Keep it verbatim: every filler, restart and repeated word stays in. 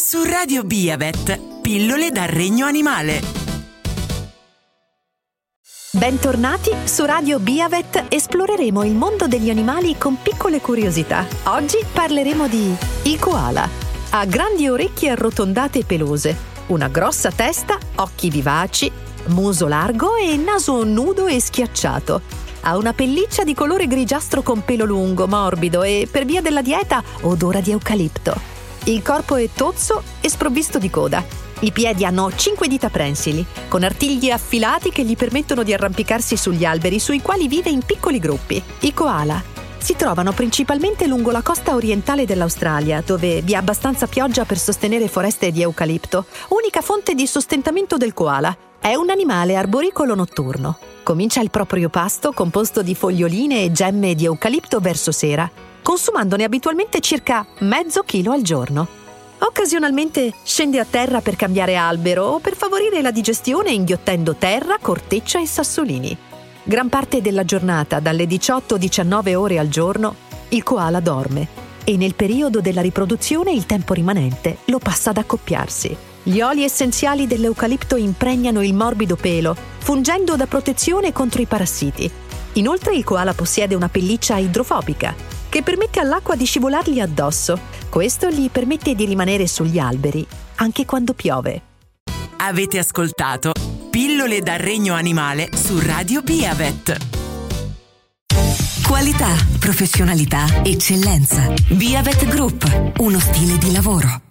Su Radio Biavet, pillole dal regno animale. Bentornati su Radio Biavet, esploreremo il mondo degli animali con piccole curiosità. Oggi parleremo di il koala. Ha grandi orecchie arrotondate e pelose, una grossa testa, occhi vivaci, muso largo e naso nudo e schiacciato. Ha una pelliccia di colore grigiastro con pelo lungo, morbido e, per via della dieta, odora di eucalipto. Il corpo è tozzo e sprovvisto di coda. I piedi hanno cinque dita prensili, con artigli affilati che gli permettono di arrampicarsi sugli alberi sui quali vive in piccoli gruppi. I koala si trovano principalmente lungo la costa orientale dell'Australia, dove vi è abbastanza pioggia per sostenere foreste di eucalipto, unica fonte di sostentamento del koala. È un animale arboricolo notturno. Comincia il proprio pasto, composto di foglioline e gemme di eucalipto, verso sera, consumandone abitualmente circa mezzo chilo al giorno. Occasionalmente scende a terra per cambiare albero o per favorire la digestione inghiottendo terra, corteccia e sassolini. Gran parte della giornata, dalle diciotto diciannove ore al giorno, il koala dorme e nel periodo della riproduzione il tempo rimanente lo passa ad accoppiarsi. Gli oli essenziali dell'eucalipto impregnano il morbido pelo, fungendo da protezione contro i parassiti. Inoltre il koala possiede una pelliccia idrofobica, che permette all'acqua di scivolargli addosso. Questo gli permette di rimanere sugli alberi anche quando piove. Avete ascoltato Pillole dal regno animale su Radio Biavet. Qualità, professionalità, eccellenza. Biavet Group, uno stile di lavoro.